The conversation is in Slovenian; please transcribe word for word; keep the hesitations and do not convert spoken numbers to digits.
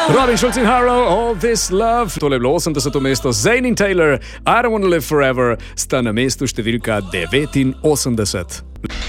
Robin Schulz in Harlow, All This Love. Tole je bilo osemdeseto mesto. Zayn in Taylor, I Don't Wanna Live Forever, sta na mestu številka devetinosemdeset.